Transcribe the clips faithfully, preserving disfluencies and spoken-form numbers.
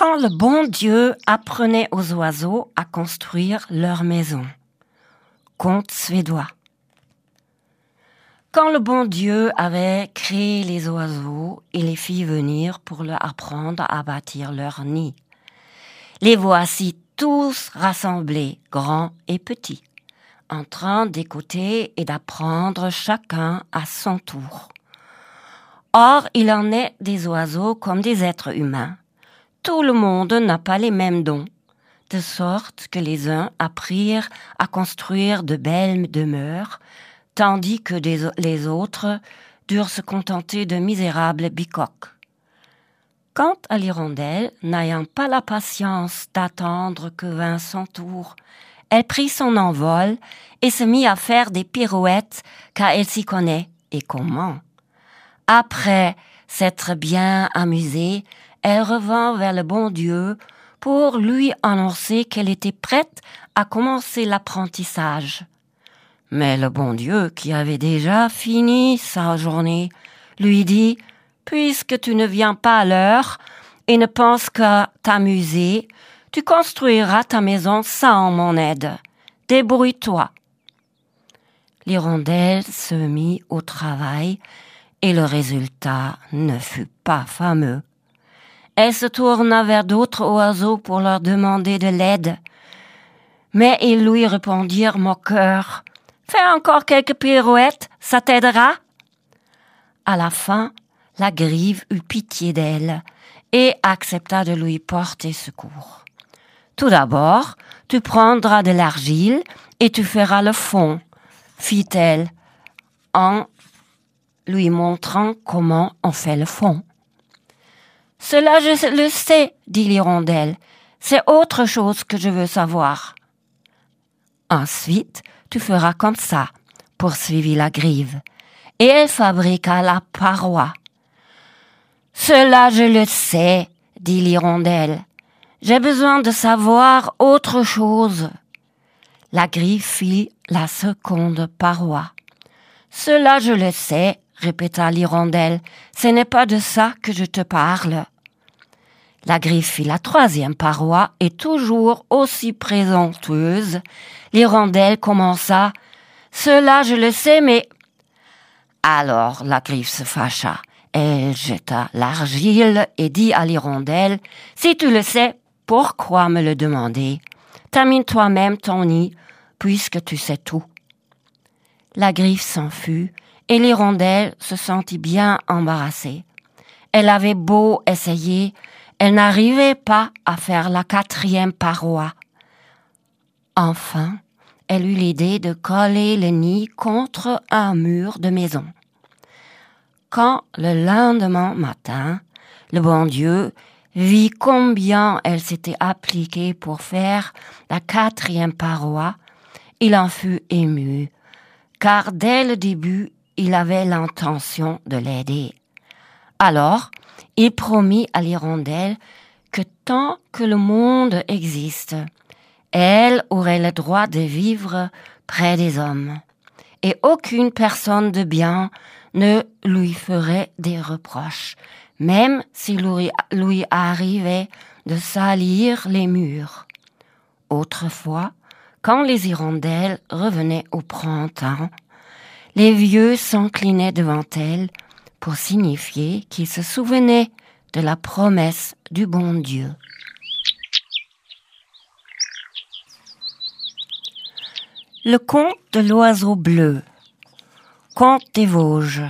Quand le bon Dieu apprenait aux oiseaux à construire leur maison. Conte suédois. Quand le bon Dieu avait créé les oiseaux, il les fit venir pour leur apprendre à bâtir leur nid. Les voici tous rassemblés, grands et petits, en train d'écouter et d'apprendre chacun à son tour. Or, il en est des oiseaux comme des êtres humains. Tout le monde n'a pas les mêmes dons, de sorte que les uns apprirent à construire de belles demeures, tandis que des, les autres durent se contenter de misérables bicoques. Quant à l'hirondelle, n'ayant pas la patience d'attendre que vint son tour, elle prit son envol et se mit à faire des pirouettes, car elle s'y connaît, et comment. Après s'être bien amusée, elle revint vers le bon Dieu pour lui annoncer qu'elle était prête à commencer l'apprentissage. Mais le bon Dieu, qui avait déjà fini sa journée, lui dit « Puisque tu ne viens pas à l'heure et ne penses qu'à t'amuser, tu construiras ta maison sans mon aide. Débrouille-toi. » L'hirondelle se mit au travail et le résultat ne fut pas fameux. Elle se tourna vers d'autres oiseaux pour leur demander de l'aide. Mais ils lui répondirent moqueurs. « Fais encore quelques pirouettes, ça t'aidera. » À la fin, la grive eut pitié d'elle et accepta de lui porter secours. « Tout d'abord, tu prendras de l'argile et tu feras le fond, » fit-elle en lui montrant comment on fait le fond. « Cela je le sais, » dit l'hirondelle. « C'est autre chose que je veux savoir. » Ensuite, tu feras comme ça, poursuivit la grive. Et elle fabriqua la paroi. « Cela je le sais, » dit l'hirondelle. « J'ai besoin de savoir autre chose. » La grive fit la seconde paroi. « Cela je le sais, » répéta l'hirondelle. « Ce n'est pas de ça que je te parle. » La grive fit la troisième paroi et toujours aussi présenteuse, l'hirondelle commença « Cela je le sais, mais… » Alors la grive se fâcha. Elle jeta l'argile et dit à l'hirondelle « Si tu le sais, pourquoi me le demander? Termine toi-même ton nid, puisque tu sais tout. » La grive s'en fut et l'hirondelle se sentit bien embarrassée. Elle avait beau essayer, elle n'arrivait pas à faire la quatrième paroi. Enfin, elle eut l'idée de coller le nid contre un mur de maison. Quand, le lendemain matin, le bon Dieu vit combien elle s'était appliquée pour faire la quatrième paroi, il en fut ému, car dès le début, il avait l'intention de l'aider. Alors, il promit à l'hirondelle que tant que le monde existe, elle aurait le droit de vivre près des hommes, et aucune personne de bien ne lui ferait des reproches, même s'il lui, lui arrivait de salir les murs. Autrefois, quand les hirondelles revenaient au printemps, les vieux s'inclinaient devant elles pour signifier qu'ils se souvenaient de la promesse du bon Dieu. Le conte de l'oiseau bleu. Conte des Vosges.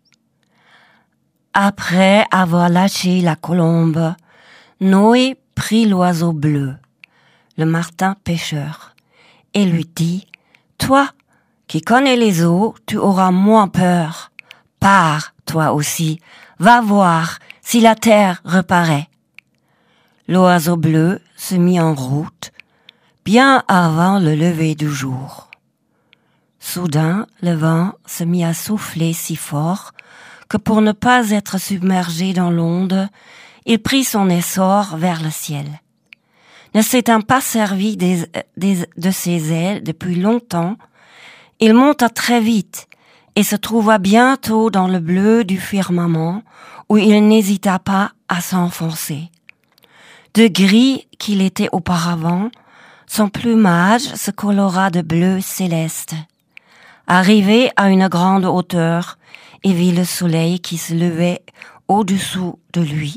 Après avoir lâché la colombe, Noé prit l'oiseau bleu, le martin pêcheur, et lui dit « Toi, qui connais les eaux, tu auras moins peur. Pars, toi aussi, va voir si la terre reparaît. » L'oiseau bleu se mit en route, bien avant le lever du jour. Soudain, le vent se mit à souffler si fort que pour ne pas être submergé dans l'onde, il prit son essor vers le ciel. Ne s'étant pas servi des, des, de ses ailes depuis longtemps, il monta très vite et se trouva bientôt dans le bleu du firmament où il n'hésita pas à s'enfoncer. De gris qu'il était auparavant, son plumage se colora de bleu céleste. Arrivé à une grande hauteur, il vit le soleil qui se levait au-dessous de lui.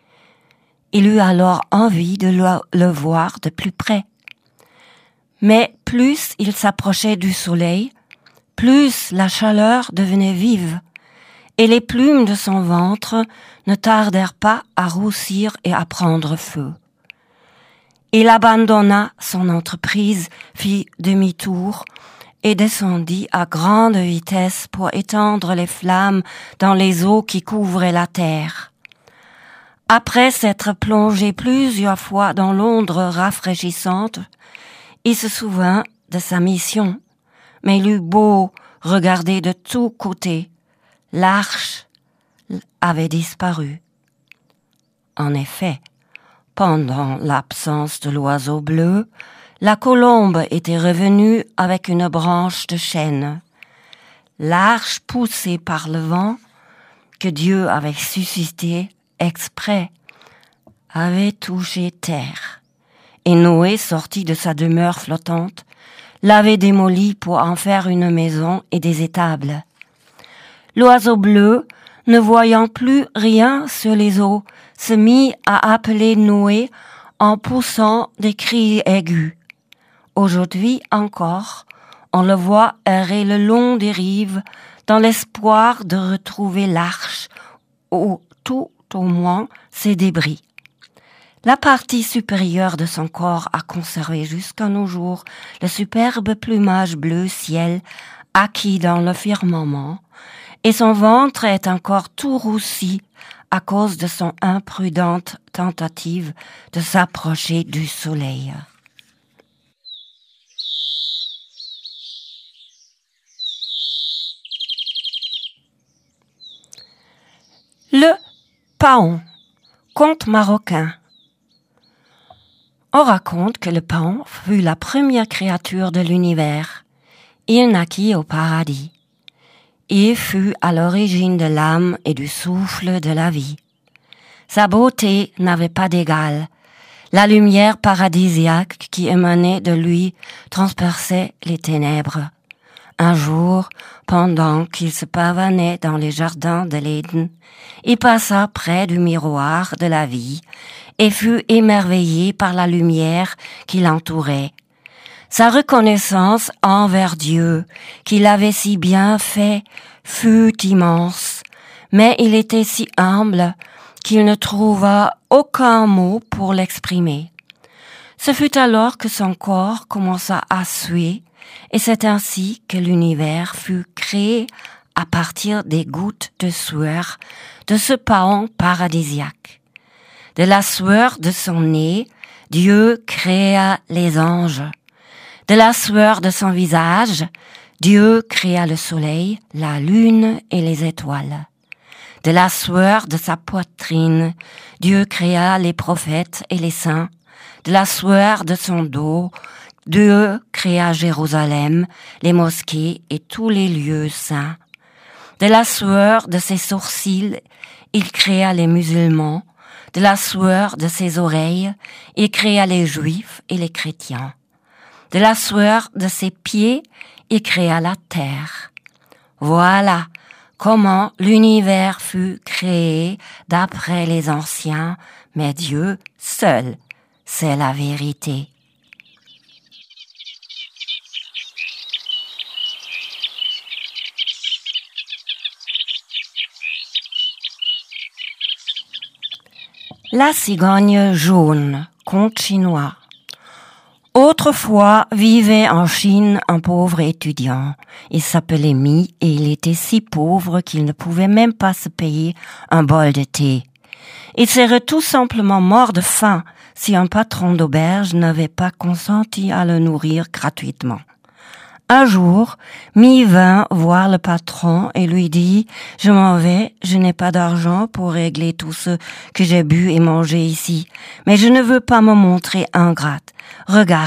Il eut alors envie de le, le voir de plus près. Mais plus il s'approchait du soleil, plus la chaleur devenait vive, et les plumes de son ventre ne tardèrent pas à roussir et à prendre feu. Il abandonna son entreprise, fit demi-tour et descendit à grande vitesse pour étendre les flammes dans les eaux qui couvraient la terre. Après s'être plongé plusieurs fois dans l'onde rafraîchissante, il se souvint de sa mission, mais il eut beau regarder de tous côtés, l'arche avait disparu. En effet, pendant l'absence de l'oiseau bleu, la colombe était revenue avec une branche de chêne. L'arche poussée par le vent, que Dieu avait suscité exprès, avait touché terre. Et Noé, sorti de sa demeure flottante, l'avait démolie pour en faire une maison et des étables. L'oiseau bleu, ne voyant plus rien sur les eaux, se mit à appeler Noé en poussant des cris aigus. Aujourd'hui encore, on le voit errer le long des rives dans l'espoir de retrouver l'arche ou tout au moins ses débris. La partie supérieure de son corps a conservé jusqu'à nos jours le superbe plumage bleu ciel acquis dans le firmament, et son ventre est encore tout roussi à cause de son imprudente tentative de s'approcher du soleil. Le paon, conte marocain. On raconte que le paon fut la première créature de l'univers. Il naquit au paradis. Il fut à l'origine de l'âme et du souffle de la vie. Sa beauté n'avait pas d'égal. La lumière paradisiaque qui émanait de lui transperçait les ténèbres. Un jour, pendant qu'il se pavanait dans les jardins de l'Éden, il passa près du miroir de la vie et fut émerveillé par la lumière qui l'entourait. Sa reconnaissance envers Dieu, qu'il avait si bien fait, fut immense, mais il était si humble qu'il ne trouva aucun mot pour l'exprimer. Ce fut alors que son corps commença à suer, et c'est ainsi que l'univers fut créé à partir des gouttes de sueur de ce paon paradisiaque. De la sueur de son nez, Dieu créa les anges. De la sueur de son visage, Dieu créa le soleil, la lune et les étoiles. De la sueur de sa poitrine, Dieu créa les prophètes et les saints. De la sueur de son dos, Dieu créa Jérusalem, les mosquées et tous les lieux saints. De la sueur de ses sourcils, il créa les musulmans. De la sueur de ses oreilles, il créa les juifs et les chrétiens. De la sueur de ses pieds, il créa la terre. Voilà comment l'univers fut créé d'après les anciens, mais Dieu seul, c'est la vérité. La cigogne jaune, conte chinois. Autrefois vivait en Chine un pauvre étudiant. Il s'appelait Mi et il était si pauvre qu'il ne pouvait même pas se payer un bol de thé. Il serait tout simplement mort de faim si un patron d'auberge n'avait pas consenti à le nourrir gratuitement. Un jour, Mi vint voir le patron et lui dit « Je m'en vais, je n'ai pas d'argent pour régler tout ce que j'ai bu et mangé ici, mais je ne veux pas me montrer ingrate. Regarde,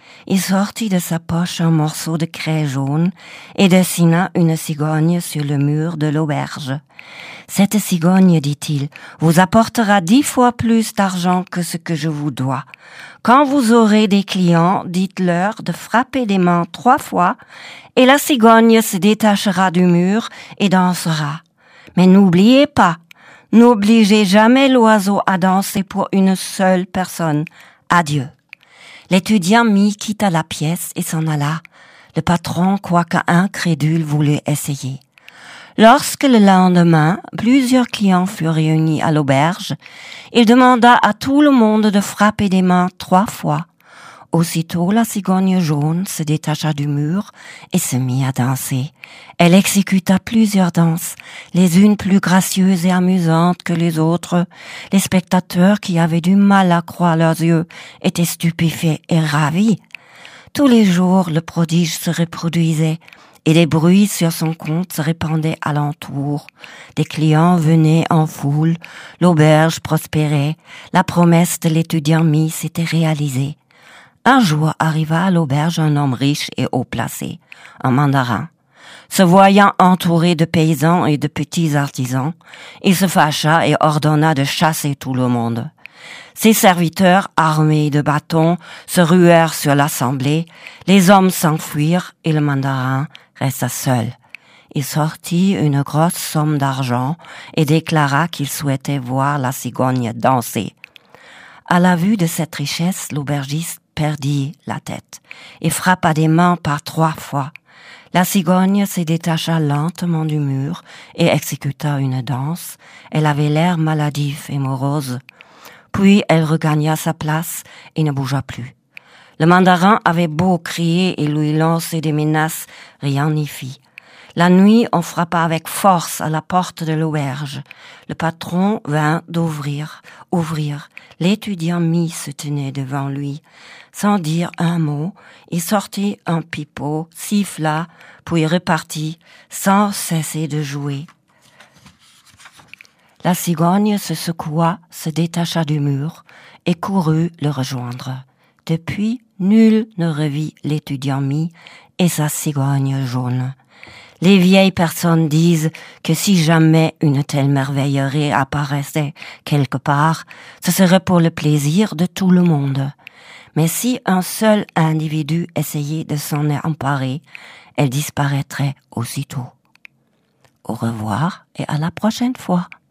Il sortit de sa poche un morceau de craie jaune et dessina une cigogne sur le mur de l'auberge. Cette cigogne, dit-il, vous apportera dix fois plus d'argent que ce que je vous dois. Quand vous aurez des clients, dites-leur de frapper des mains trois fois et la cigogne se détachera du mur et dansera. Mais n'oubliez pas, n'obligez jamais l'oiseau à danser pour une seule personne. Adieu. L'étudiant mis quitta la pièce et s'en alla. Le patron, quoique incrédule, voulut essayer. Lorsque le lendemain, plusieurs clients furent réunis à l'auberge, il demanda à tout le monde de frapper des mains trois fois. Aussitôt, la cigogne jaune se détacha du mur et se mit à danser. Elle exécuta plusieurs danses, les unes plus gracieuses et amusantes que les autres. Les spectateurs, qui avaient du mal à croire leurs yeux, étaient stupéfaits et ravis. Tous les jours, le prodige se reproduisait et des bruits sur son compte se répandaient alentour. Des clients venaient en foule, l'auberge prospérait, la promesse de l'étudiant mis s'était réalisée. Un jour arriva à l'auberge un homme riche et haut placé, un mandarin. Se voyant entouré de paysans et de petits artisans, il se fâcha et ordonna de chasser tout le monde. Ses serviteurs, armés de bâtons, se ruèrent sur l'assemblée, les hommes s'enfuirent et le mandarin resta seul. Il sortit une grosse somme d'argent et déclara qu'il souhaitait voir la cigogne danser. À la vue de cette richesse, l'aubergiste perdit la tête et frappa des mains par trois fois. La cigogne se détacha lentement du mur et exécuta une danse. Elle avait l'air maladive et morose. Puis elle regagna sa place et ne bougea plus. Le mandarin avait beau crier et lui lancer des menaces, rien n'y fit. La nuit, on frappa avec force à la porte de l'auberge. Le patron vint d'ouvrir, ouvrir. L'étudiant mis se tenait devant lui. Sans dire un mot, il sortit un pipeau, siffla, puis repartit, sans cesser de jouer. La cigogne se secoua, se détacha du mur et courut le rejoindre. Depuis, nul ne revit l'étudiant mis et sa cigogne jaune. Les vieilles personnes disent que si jamais une telle merveille réapparaissait quelque part, ce serait pour le plaisir de tout le monde. Mais si un seul individu essayait de s'en emparer, elle disparaîtrait aussitôt. Au revoir et à la prochaine fois.